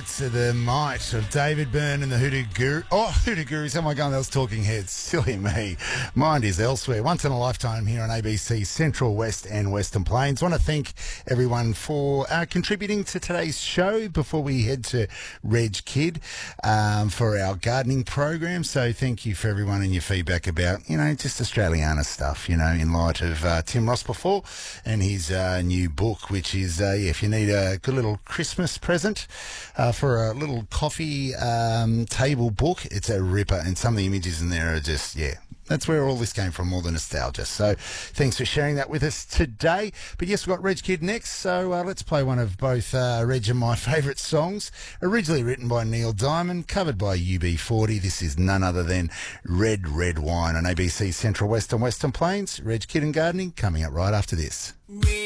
It's the might of David Byrne and the Hoodoo Guru. Oh, Hoodoo Gurus. How am I going? That was Talking Heads. Silly me. Mind is elsewhere. Once in a lifetime here on ABC Central, West and Western Plains. I want to thank everyone for contributing to today's show before we head to Reg Kid for our gardening program. So thank you for everyone and your feedback about, just Australiana stuff, in light of Tim Ross before and his new book, which is, if you need a good little Christmas present for a little coffee table book, it's a ripper, and some of the images in there are just, that's where all this came from, all the nostalgia. So thanks for sharing that with us today. But yes, we've got Reg Kid next, so let's play one of both Reg and my favourite songs. Originally written by Neil Diamond, covered by UB40. This is none other than Red, Red Wine on ABC Central, West and Western Plains. Reg Kid and Gardening coming up right after this.